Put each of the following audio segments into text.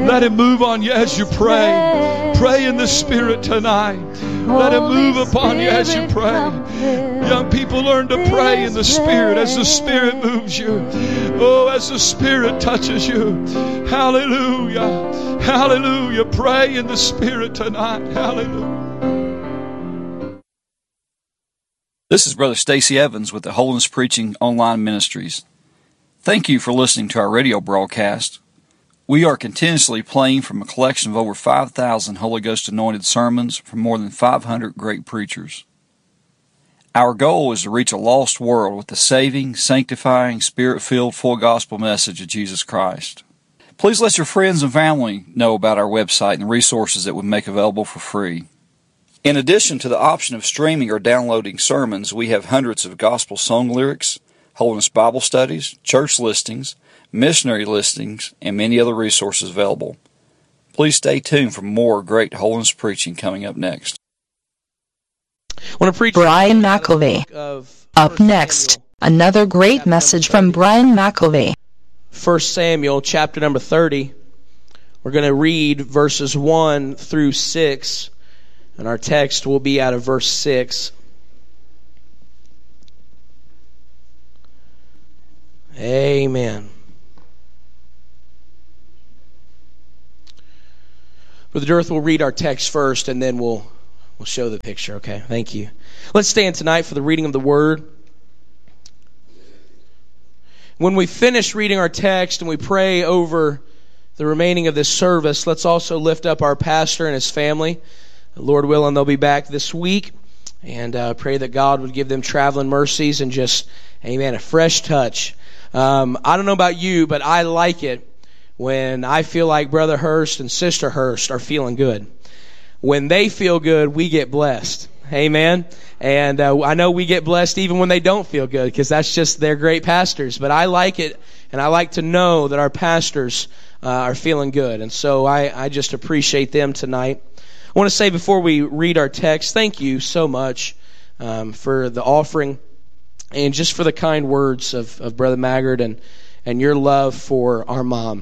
Let Him move on you as you pray. Pray in the Spirit tonight. Let Him move upon you as you pray. Young people, learn to pray in the Spirit as the Spirit moves you. Oh, as the Spirit touches you. Hallelujah. Hallelujah. Pray in the Spirit tonight. Hallelujah. This is Brother Stacy Evans with the Holiness Preaching Online Ministries. Thank you for listening to our radio broadcast. We are continuously playing from a collection of over 5,000 Holy Ghost anointed sermons from more than 500 great preachers. Our goal is to reach a lost world with the saving, sanctifying, Spirit-filled, full gospel message of Jesus Christ. Please let your friends and family know about our website and the resources that we make available for free. In addition to the option of streaming or downloading sermons, we have hundreds of gospel song lyrics, Holiness Bible studies, church listings, missionary listings, and many other resources available. Please stay tuned for more great holiness preaching coming up next. Brian McElvey. Up next, another great message from Brian McElvey. 1 Samuel chapter number 30. We're going to read verses 1 through 6. And our text will be out of verse 6. Amen. Brother Dirth will read our text first, and then we'll show the picture, okay? Thank you. Let's stand tonight for the reading of the Word. When we finish reading our text and we pray over the remaining of this service, let's also lift up our pastor and his family. Lord willing, they'll be back this week, and pray that God would give them traveling mercies and just, amen, a fresh touch. I don't know about you, but I like it when I feel like Brother Hurst and Sister Hurst are feeling good. When they feel good, we get blessed. Amen. And I know we get blessed even when they don't feel good, because that's just they're great pastors. But I like it, and I like to know that our pastors are feeling good. And so I just appreciate them tonight. I want to say before we read our text, thank you so much for the offering and just for the kind words of Brother Maggard and your love for our mom.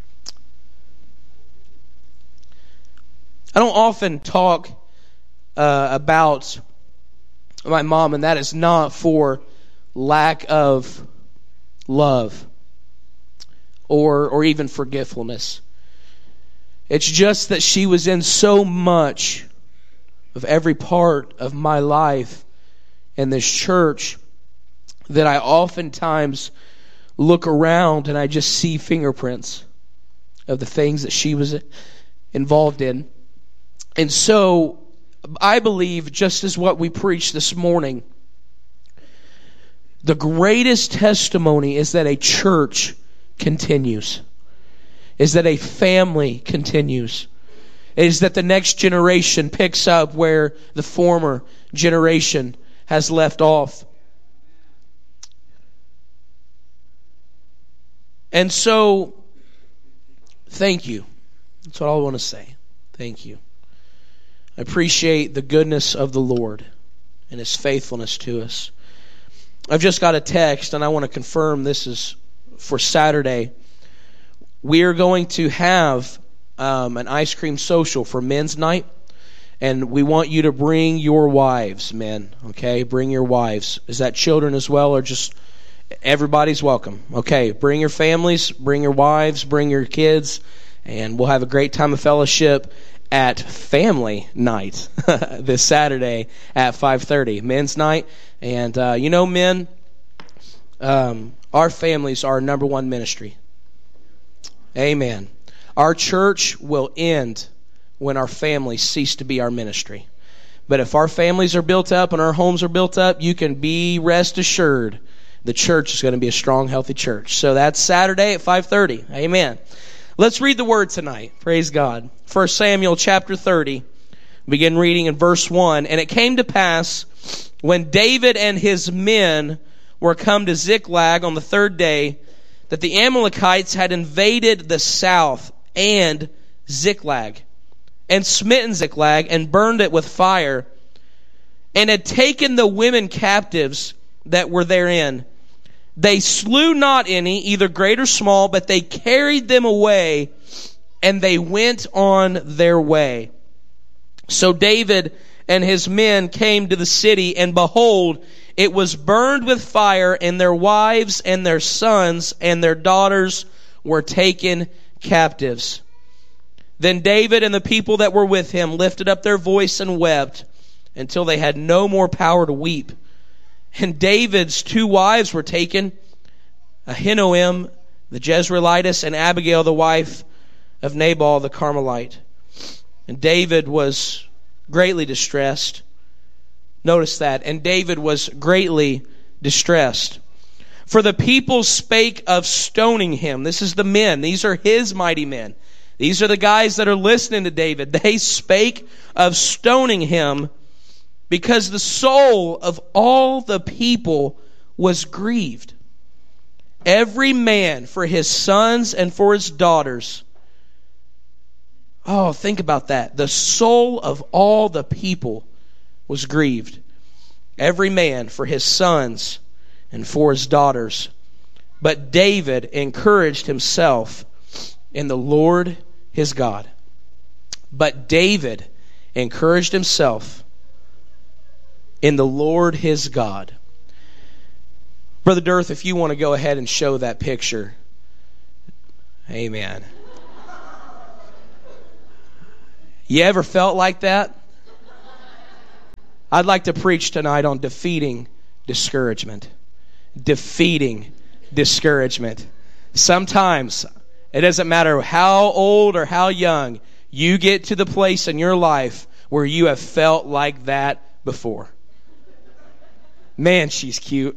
I don't often talk about my mom, and that is not for lack of love or even forgetfulness. It's just that she was in so much of every part of my life in this church that I oftentimes look around and I just see fingerprints of the things that she was involved in. And so I believe, just as what we preached this morning, the greatest testimony is that a church continues. Is that a family continues. Is that the next generation picks up where the former generation has left off. And so, thank you. That's all I want to say. Thank you. I appreciate the goodness of the Lord and His faithfulness to us. I've just got a text, and I want to confirm this is for Saturday. We are going to have an ice cream social for men's night, and we want you to bring your wives, men. Okay, bring your wives. Is that children as well, or just everybody's welcome? Okay, bring your families, bring your wives, bring your kids, and we'll have a great time of fellowship at family night this Saturday at 5:30, men's night. And men, our families are our number one ministry. Amen. Our church will end when our families cease to be our ministry. But if our families are built up and our homes are built up, you can be rest assured the church is going to be a strong, healthy church. So that's Saturday at 5:30. Amen. Let's read the Word tonight. Praise God. 1 Samuel chapter 30. Begin reading in verse 1. And it came to pass, when David and his men were come to Ziklag on the third day, that the Amalekites had invaded the south and Ziklag, and smitten Ziklag, and burned it with fire, and had taken the women captives that were therein. They slew not any, either great or small, but they carried them away and they went on their way. So David and his men came to the city, and behold, it was burned with fire, and their wives and their sons and their daughters were taken captives. Then David and the people that were with him lifted up their voice and wept until they had no more power to weep. And David's 2 wives were taken, Ahinoam the Jezreelitess and Abigail the wife of Nabal the Carmelite. And David was greatly distressed. Notice that. And David was greatly distressed. For the people spake of stoning him. This is the men. These are his mighty men. These are the guys that are listening to David. They spake of stoning him because the soul of all the people was grieved. Every man for his sons and for his daughters. Oh, think about that. The soul of all the people was grieved. Every man for his sons and for his daughters. But David encouraged himself in the Lord his God. But David encouraged himself in the Lord his God. Brother Dirth, if you want to go ahead and show that picture. Amen. You ever felt like that? I'd like to preach tonight on defeating discouragement. Defeating discouragement. Sometimes, it doesn't matter how old or how young, you get to the place in your life where you have felt like that before. Man, she's cute.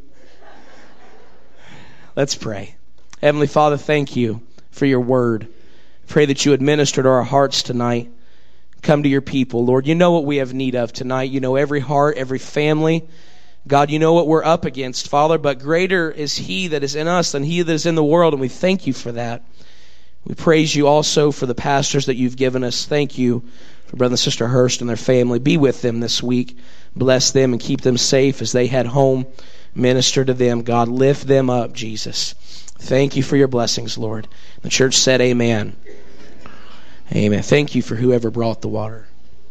Let's pray. Heavenly Father, thank you for your word. Pray that you would minister to our hearts tonight. Come to your people. Lord, you know what we have need of tonight. You know every heart, every family. God, you know what we're up against, Father, but greater is He that is in us than he that is in the world, and we thank you for that. We praise you also for the pastors that you've given us. Thank you for Brother and Sister Hurst and their family. Be with them this week. Bless them and keep them safe as they head home. Minister to them, God. Lift them up, Jesus. Thank you for your blessings, Lord. The church said amen. Amen. Thank you for whoever brought the water.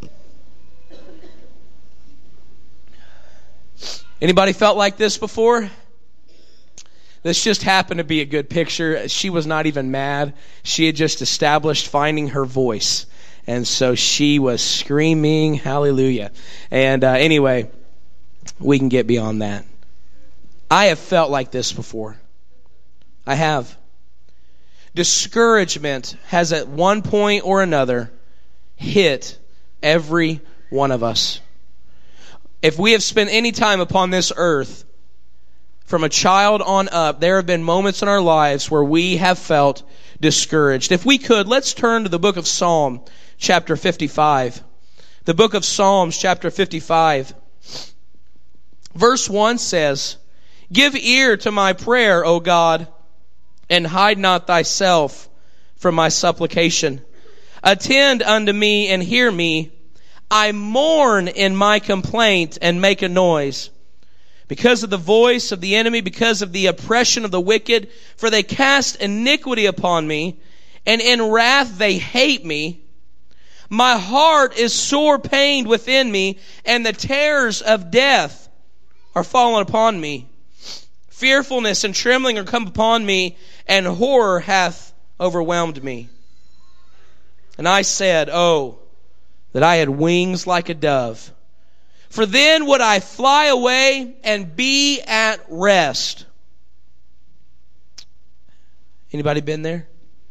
Anybody felt like this before? This just happened to be a good picture. She was not even mad. She had just established finding her voice. And so she was screaming, hallelujah. And anyway, we can get beyond that. I have felt like this before. I have. Discouragement has at one point or another hit every one of us. If we have spent any time upon this earth, from a child on up, there have been moments in our lives where we have felt discouraged. If we could, let's turn to the book of Psalm, chapter 55. The book of Psalms, chapter 55. Verse 1 says, "Give ear to my prayer, O God, and hide not thyself from my supplication. Attend unto me and hear me. I mourn in my complaint and make a noise. Because of the voice of the enemy, because of the oppression of the wicked, for they cast iniquity upon me, and in wrath they hate me. My heart is sore pained within me, and the terrors of death are fallen upon me. Fearfulness and trembling are come upon me, and horror hath overwhelmed me. And I said, Oh, that I had wings like a dove. For then would I fly away and be at rest." Anybody been there?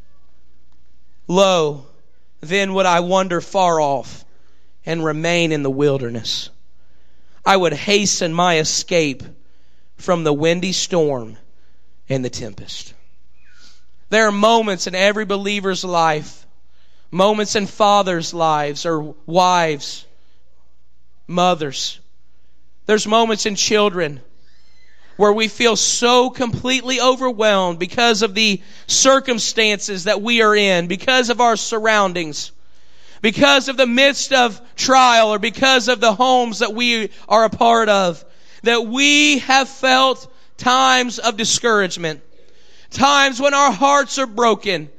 "Lo, then would I wander far off and remain in the wilderness. I would hasten my escape from the windy storm and the tempest." There are moments in every believer's life, moments in fathers' lives or wives, mothers. There's moments in children where we feel so completely overwhelmed because of the circumstances that we are in, because of our surroundings, because of the midst of trial, or because of the homes that we are a part of, that we have felt times of discouragement, times when our hearts are broken.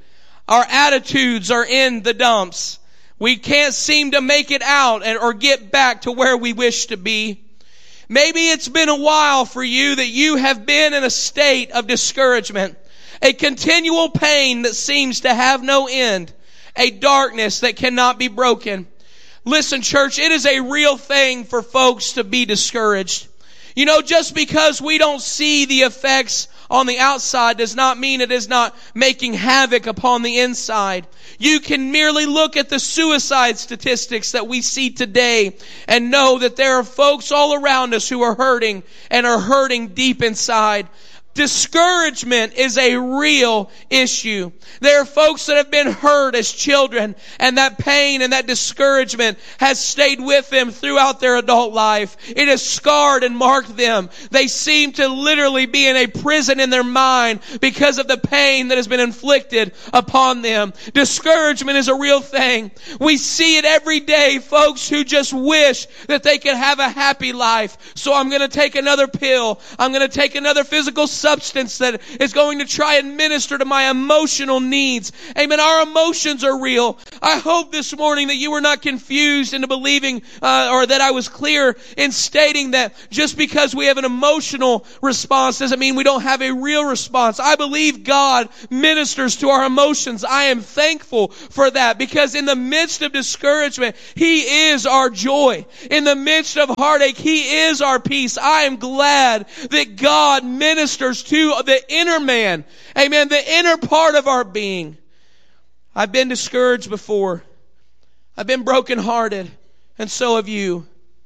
Our attitudes are in the dumps. We can't seem to make it out or get back to where we wish to be. Maybe it's been a while for you that you have been in a state of discouragement, a continual pain that seems to have no end, a darkness that cannot be broken. Listen, church, it is a real thing for folks to be discouraged. You know, just because we don't see the effects on the outside does not mean it is not making havoc upon the inside. You can merely look at the suicide statistics that we see today and know that there are folks all around us who are hurting and are hurting deep inside. Discouragement is a real issue. There are folks that have been hurt as children, and that pain and that discouragement has stayed with them throughout their adult life. It has scarred and marked them. They seem to literally be in a prison in their mind because of the pain that has been inflicted upon them. Discouragement is a real thing. We see it every day, folks who just wish that they could have a happy life. So I'm going to take another pill. I'm going to take another physical substance that is going to try and minister to my emotional needs. Amen. Our emotions are real. I hope this morning that you were not confused into believing, or that I was clear in stating that just because we have an emotional response doesn't mean we don't have a real response. I believe God ministers to our emotions. I am thankful for that, because in the midst of discouragement, He is our joy. In the midst of heartache, He is our peace. I am glad that God ministers to the inner man. Amen. The inner part of our being. I've been discouraged before. I've been brokenhearted. And so have you.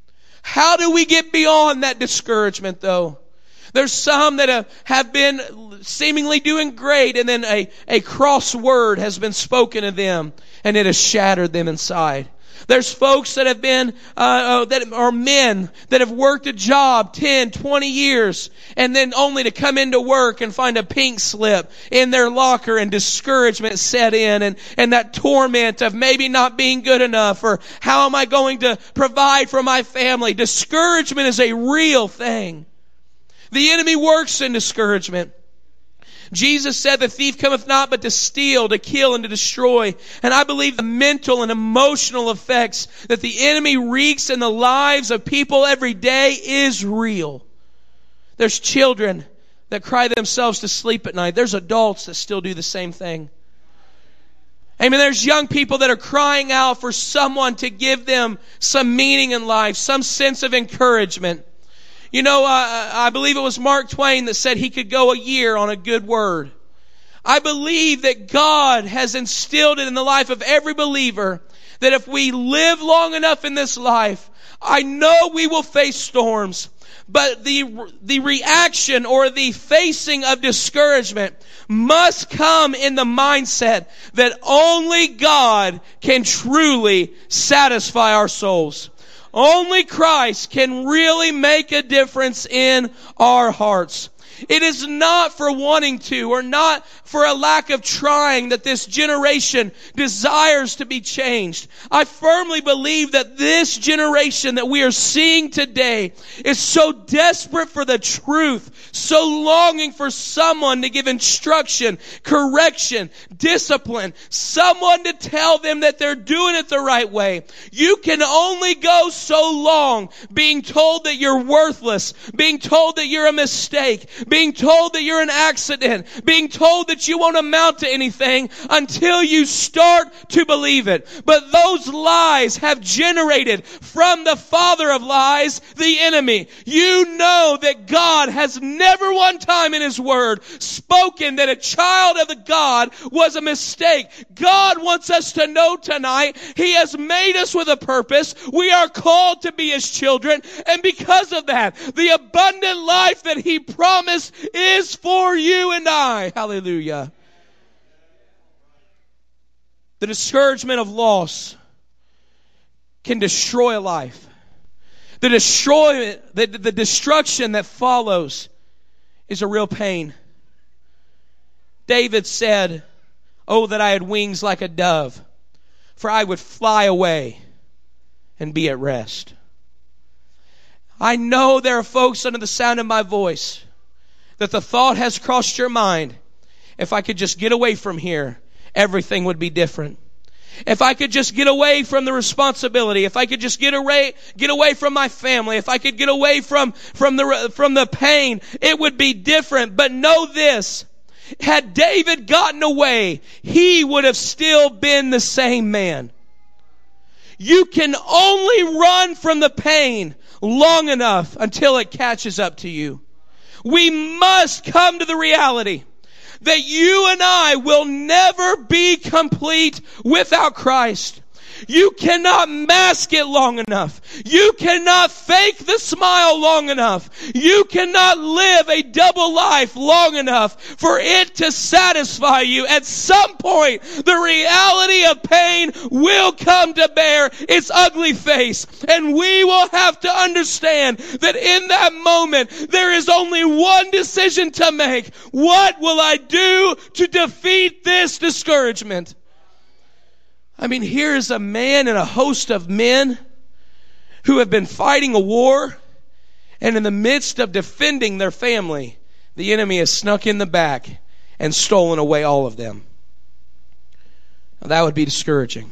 How do we get beyond that discouragement though? There's some that have been seemingly doing great, and then a cross word has been spoken to them and it has shattered them inside. There's folks that have been, that are men that have worked a job 10, 20 years, and then only to come into work and find a pink slip in their locker and discouragement set in, and that torment of maybe not being good enough, or how am I going to provide for my family? Discouragement is a real thing. The enemy works in discouragement. Jesus said, the thief cometh not but to steal, to kill, and to destroy. And I believe the mental and emotional effects that the enemy wreaks in the lives of people every day is real. There's children that cry themselves to sleep at night. There's adults that still do the same thing. Amen. There's young people that are crying out for someone to give them some meaning in life, some sense of encouragement. You know, I believe it was Mark Twain that said he could go a year on a good word. I believe that God has instilled it in the life of every believer that if we live long enough in this life, I know we will face storms. But the reaction or the facing of discouragement must come in the mindset that only God can truly satisfy our souls. Only Christ can really make a difference in our hearts. It is not for wanting to, or not for a lack of trying, that this generation desires to be changed. I firmly believe that this generation that we are seeing today is so desperate for the truth, so longing for someone to give instruction, correction, discipline, someone to tell them that they're doing it the right way. You can only go so long being told that you're worthless, being told that you're a mistake, being told that you're an accident, being told that you won't amount to anything, until you start to believe it. But those lies have generated from the father of lies, the enemy. You know that God has never one time in His Word spoken that a child of the God was a mistake. God wants us to know tonight He has made us with a purpose. We are called to be His children, and because of that, the abundant life that He promised is for you and I. Hallelujah. The discouragement of loss can destroy a life. The destruction that follows is a real pain. David said, "Oh, that I had wings like a dove, for I would fly away and be at rest." I know there are folks under the sound of my voice that the thought has crossed your mind, if I could just get away from here everything would be different. If I could just get away from the responsibility, if I could just get away from my family, if I could get away from the pain, it would be different. But know this, had David gotten away, he would have still been the same man. You can only run from the pain long enough until it catches up to you. We must come to the reality that you and I will never be complete without Christ. You cannot mask it long enough. You cannot fake the smile long enough. You cannot live a double life long enough for it to satisfy you. At some point, the reality of pain will come to bear its ugly face. And we will have to understand that in that moment, there is only one decision to make. What will I do to defeat this discouragement? I mean, here is a man and a host of men who have been fighting a war, and in the midst of defending their family, the enemy has snuck in the back and stolen away all of them. Now, that would be discouraging.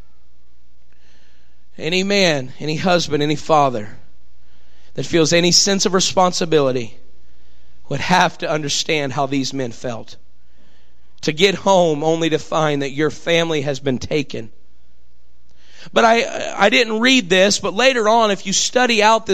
Any man, any husband, any father that feels any sense of responsibility would have to understand how these men felt. To get home only to find that your family has been taken. But I didn't read this, but later on, if you study out this